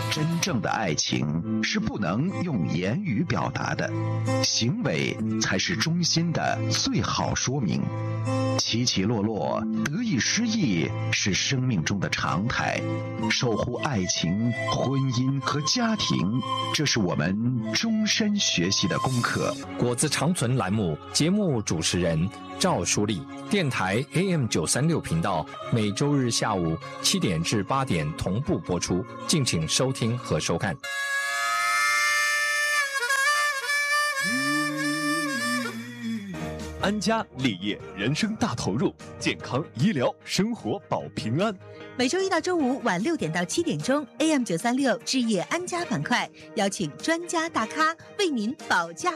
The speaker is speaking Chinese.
真正的爱情是不能用言语表达的，行为才是衷心的最好说明。起起落落，得意失意是生命中的常态。守护爱情、婚姻和家庭，这是我们终身学习的功课。 果子长存栏目节目主持人赵淑丽，电台 AM936频道，每周日下午7点至8点同步播出，敬请收听和收看。 安家立业，人生大投入，健康医疗生活保平安。 每周一到周五晚6点到7点钟 ，AM936 置业安家板块，邀请专家大咖为您保驾